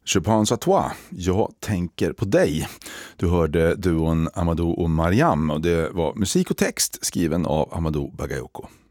Je pense à toi, jag tänker på dig. Du hörde duon Amadou och Mariam och det var musik och text skriven av Amadou Bagayoko.